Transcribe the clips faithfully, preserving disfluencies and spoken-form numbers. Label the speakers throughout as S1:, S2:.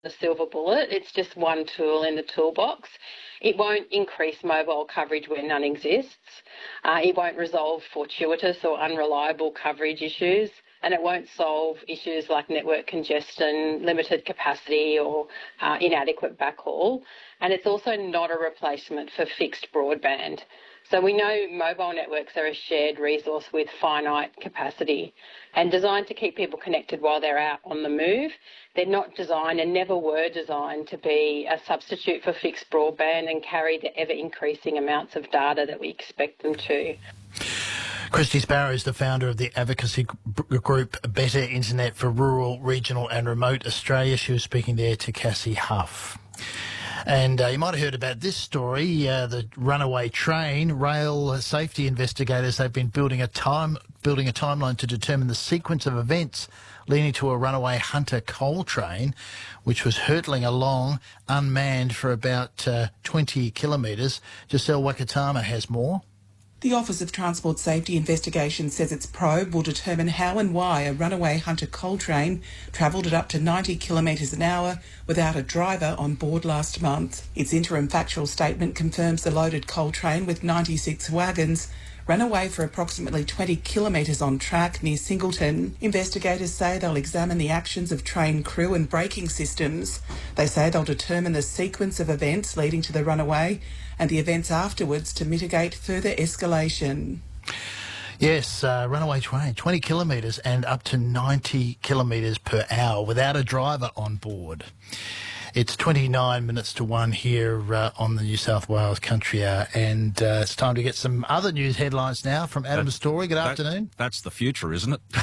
S1: a silver bullet. It's just one tool in the toolbox. It won't increase mobile coverage where none exists. Uh, it won't resolve fortuitous or unreliable coverage issues, and it won't solve issues like network congestion, limited capacity or uh, inadequate backhaul. And it's also not a replacement for fixed broadband. So we know mobile networks are a shared resource with finite capacity and designed to keep people connected while they're out on the move. They're not designed and never were designed to be a substitute for fixed broadband and carry the ever-increasing amounts of data that we expect them to.
S2: Christy Sparrow is the founder of the advocacy group Better Internet for Rural, Regional and Remote Australia. She was speaking there to Cassie Huff. And uh, you might have heard about this story, uh, the runaway train. Rail safety investigators have been building a time building a timeline to determine the sequence of events leading to a runaway Hunter coal train, which was hurtling along unmanned for about uh, twenty kilometres. Giselle Wakatama has more.
S3: The Office of Transport Safety Investigations says its probe will determine how and why a runaway Hunter coal train travelled at up to ninety kilometres an hour without a driver on board last month. Its interim factual statement confirms the loaded coal train with ninety-six wagons ran away for approximately twenty kilometres on track near Singleton. Investigators say they'll examine the actions of train crew and braking systems. They say they'll determine the sequence of events leading to the runaway and the events afterwards to mitigate further escalation.
S2: Yes, uh, runaway train, twenty kilometres and up to ninety kilometres per hour without a driver on board. It's twenty-nine minutes to one here uh, on the New South Wales Country Hour, and uh, it's time to get some other news headlines now from Adam that, Story. Good
S4: that,
S2: afternoon.
S4: That's the future, isn't it?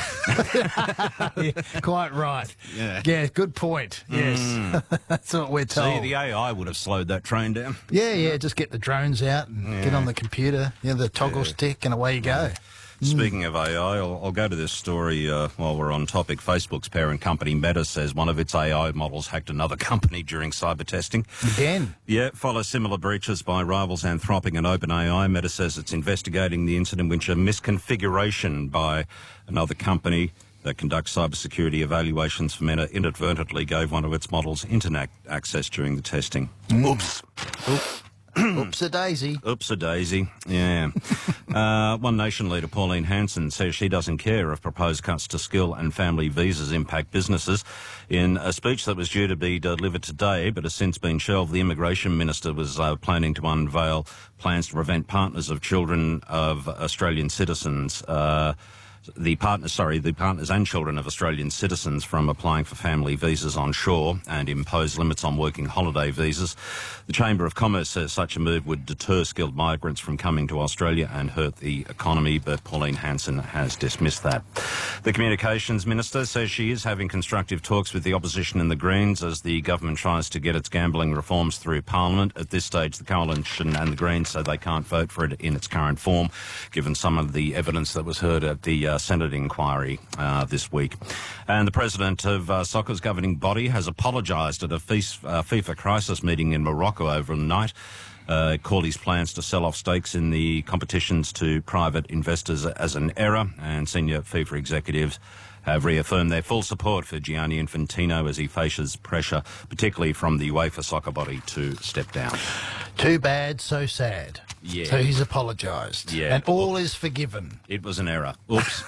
S2: Yeah, quite right.
S4: Yeah.
S2: Yeah, good point. Yes. Mm. That's what we're told.
S4: See, the A I would have slowed that train down.
S2: Yeah, yeah, just get the drones out and yeah. get on the computer, you know, the toggle yeah. stick, and away you go.
S4: Speaking of A I, I'll, I'll go to this story uh, while we're on topic. Facebook's parent company Meta says one of its A I models hacked another company during cyber testing.
S2: Again?
S4: Yeah, follow similar breaches by rivals Anthropic and OpenAI. Meta says it's investigating the incident, which a misconfiguration by another company that conducts cybersecurity evaluations for Meta inadvertently gave one of its models internet access during the testing.
S2: Mm.
S4: Oops. Oops.
S2: Oops-a-daisy.
S4: Oops-a-daisy, yeah. uh, One Nation leader, Pauline Hanson, says she doesn't care if proposed cuts to skill and family visas impact businesses. In a speech that was due to be delivered today but has since been shelved, the Immigration Minister was uh, planning to unveil plans to prevent partners of children of Australian citizens uh, The partners, sorry, the partners and children of Australian citizens from applying for family visas on shore and impose limits on working holiday visas. The Chamber of Commerce says such a move would deter skilled migrants from coming to Australia and hurt the economy, but Pauline Hanson has dismissed that. The Communications Minister says she is having constructive talks with the opposition and the Greens as the government tries to get its gambling reforms through Parliament. At this stage, the Coalition and the Greens say they can't vote for it in its current form, given some of the evidence that was heard at the uh, Senate inquiry uh, this week. And the president of uh, soccer's governing body has apologised at a FIFA crisis meeting in Morocco overnight. Uh, called his plans to sell off stakes in the competitions to private investors as an error, and senior FIFA executives have reaffirmed their full support for Gianni Infantino as he faces pressure, particularly from the UEFA soccer body, to step down.
S2: Too bad, so sad.
S4: Yeah.
S2: So he's apologised.
S4: Yeah.
S2: And all Oops. is forgiven.
S4: It was an error. Oops.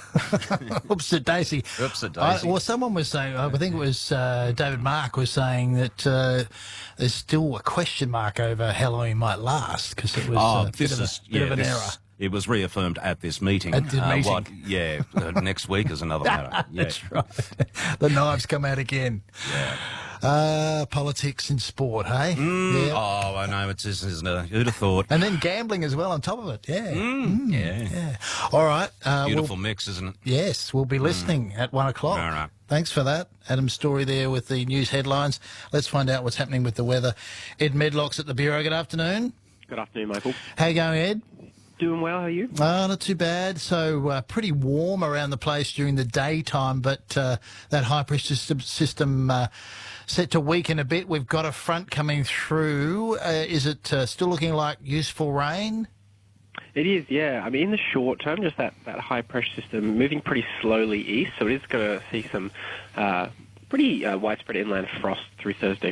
S2: Oops a daisy.
S4: Oops a daisy.
S2: Well, someone was saying, I think it was uh, David Mark was saying that uh, there's still a question mark over how long he might last, because it was
S4: oh,
S2: a bit, of, a,
S4: is,
S2: bit
S4: yeah,
S2: of an
S4: this,
S2: error.
S4: It was reaffirmed at this meeting.
S2: At the
S4: uh,
S2: meeting.
S4: What, yeah, uh, next week is another matter. Yeah.
S2: That's right. The knives come out again.
S4: Yeah.
S2: Uh, politics and sport, hey?
S4: Mm,
S2: yeah.
S4: Oh, I know, it's just, isn't it? Who'd have thought?
S2: And then gambling as well on top of it, yeah.
S4: Mm,
S2: mm,
S4: yeah.
S2: yeah. All right. Uh,
S4: Beautiful
S2: we'll,
S4: mix, isn't it?
S2: Yes, we'll be listening mm. at one o'clock.
S4: All right.
S2: Thanks for that. Adam's story there with the news headlines. Let's find out what's happening with the weather. Ed Medlock's at the Bureau. Good afternoon.
S5: Good afternoon, Michael.
S2: How you going, Ed?
S5: Doing well, how are you?
S2: Oh, not too bad. So uh, pretty warm around the place during the daytime, but uh, that high-pressure system, system uh, set to weaken a bit. We've got a front coming through. Uh, is it uh, still looking like useful rain?
S5: It is, yeah. I mean, in the short term, just that, that high-pressure system moving pretty slowly east, so it is going to see some uh, pretty uh, widespread inland frost through Thursday,